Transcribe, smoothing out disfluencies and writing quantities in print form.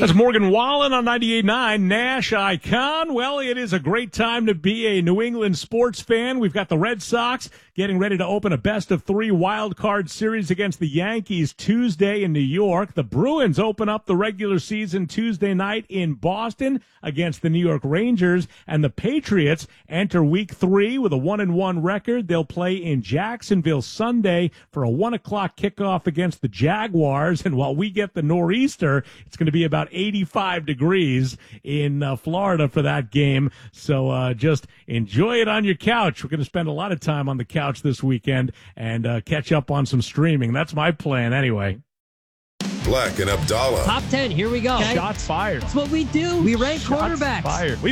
That's Morgan Wallen on 98.9 Nash Icon. Well, it is a great time to be a New England sports fan. We've got the Red Sox getting ready to open a best-of-3 wild card series against the Yankees Tuesday in New York. The Bruins open up the regular season Tuesday night in Boston against the New York Rangers. And the Patriots enter Week 3 with a 1-1 record. They'll play in Jacksonville Sunday for a 1 o'clock kickoff against the Jaguars. And while we get the nor'easter, it's going to be about 85 degrees in Florida for that game. So just enjoy it on your couch. We're going to spend a lot of time on the couch this weekend and catch up on some streaming. That's my plan anyway. Black and Abdallah. Top 10, here we go. Okay. Shots fired. That's what we do. We rank Shots quarterbacks. Fired.